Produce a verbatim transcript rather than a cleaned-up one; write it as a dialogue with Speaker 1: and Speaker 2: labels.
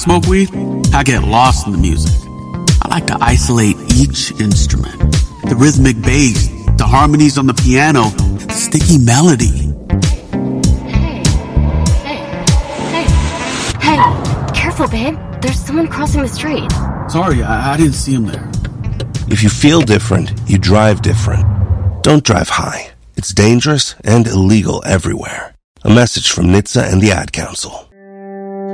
Speaker 1: Smoke weed? I get lost in the music. I like to isolate each instrument. The rhythmic bass, the harmonies on the piano, the sticky melody.
Speaker 2: Hey, hey, hey, hey, careful, babe. There's someone crossing the street.
Speaker 1: Sorry, I, I didn't see him there.
Speaker 3: If you feel different, you drive different. Don't drive high. It's dangerous and illegal everywhere. A message from N H T S A and the Ad Council.